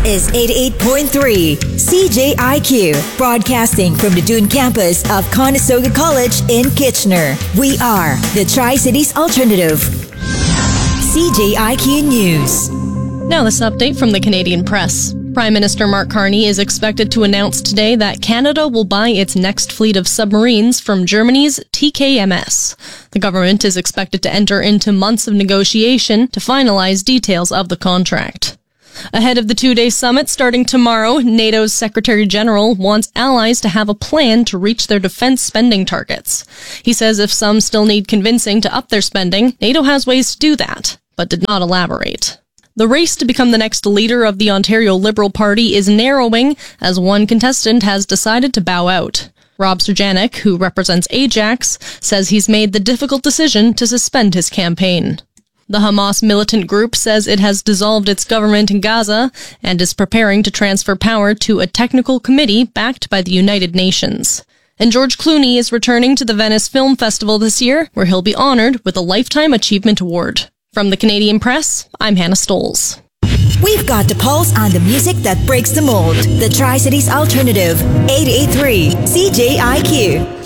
is 88.3 CJIQ, broadcasting from the Dune campus of Conestoga College in Kitchener. We are the Tri-Cities Alternative. CJIQ News. Now this update from the Canadian Press. Prime Minister Mark Carney is expected to announce today that Canada will buy its next fleet of submarines from Germany's TKMS. The government is expected to enter into months of negotiation to finalize details of the contract. Ahead of the two-day summit starting tomorrow, NATO's Secretary General wants allies to have a plan to reach their defense spending targets. He says if some still need convincing to up their spending, NATO has ways to do that, but did not elaborate. The race to become the next leader of the Ontario Liberal Party is narrowing as one contestant has decided to bow out. Rob Serjanik, who represents Ajax, says he's made the difficult decision to suspend his campaign. The Hamas militant group says it has dissolved its government in Gaza and is preparing to transfer power to a technical committee backed by the United Nations. And George Clooney is returning to the Venice Film Festival this year, where he'll be honored with a Lifetime Achievement Award. From the Canadian Press, I'm Hannah Stoles. We've got the pulse on the music that breaks the mold. The Tri-Cities Alternative, 88.3 CJIQ.